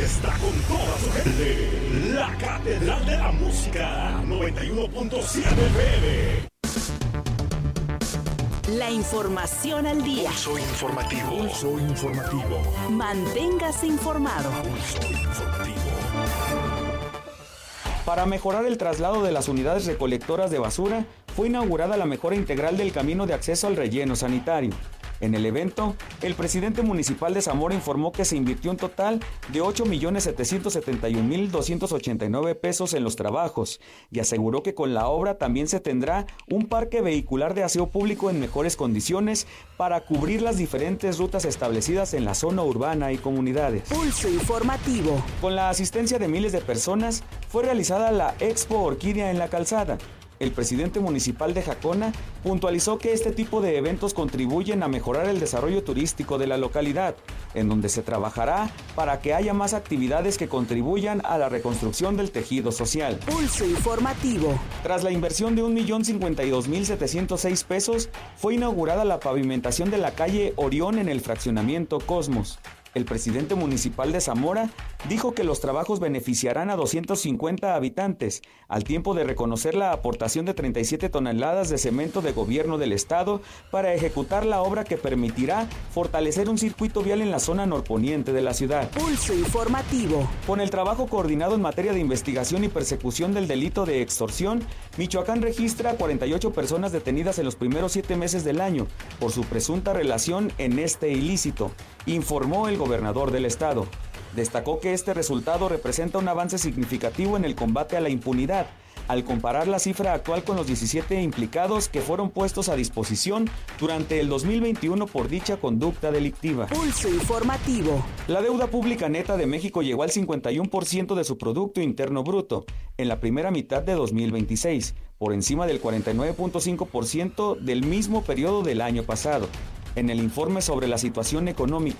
está con toda su gente. La Catedral de la Música, 91.7 FM. La información al día. Pulso informativo. Pulso informativo. Manténgase informado. Pulso informativo. Para mejorar el traslado de las unidades recolectoras de basura, fue inaugurada la mejora integral del camino de acceso al relleno sanitario. En el evento, el presidente municipal de Zamora informó que se invirtió un total de 8.771.289 pesos en los trabajos y aseguró que con la obra también se tendrá un parque vehicular de aseo público en mejores condiciones para cubrir las diferentes rutas establecidas en la zona urbana y comunidades. Pulso informativo. Con la asistencia de miles de personas, fue realizada la Expo Orquídea en la Calzada. El presidente municipal de Jacona puntualizó que este tipo de eventos contribuyen a mejorar el desarrollo turístico de la localidad, en donde se trabajará para que haya más actividades que contribuyan a la reconstrucción del tejido social. Pulso informativo. Tras la inversión de 1.052.706 pesos, fue inaugurada la pavimentación de la calle Orión en el fraccionamiento Cosmos. El presidente municipal de Zamora dijo que los trabajos beneficiarán a 250 habitantes, al tiempo de reconocer la aportación de 37 toneladas de cemento de gobierno del estado para ejecutar la obra que permitirá fortalecer un circuito vial en la zona norponiente de la ciudad. Pulso informativo. Con el trabajo coordinado en materia de investigación y persecución del delito de extorsión, Michoacán registra 48 personas detenidas en los primeros 7 meses del año por su presunta relación en este ilícito, informó el gobernador del estado. Destacó que este resultado representa un avance significativo en el combate a la impunidad, al comparar la cifra actual con los 17 implicados que fueron puestos a disposición durante el 2021 por dicha conducta delictiva. Pulso informativo. La deuda pública neta de México llegó al 51% de su Producto Interno Bruto en la primera mitad de 2026, por encima del 49.5% del mismo periodo del año pasado. En el informe sobre la situación económica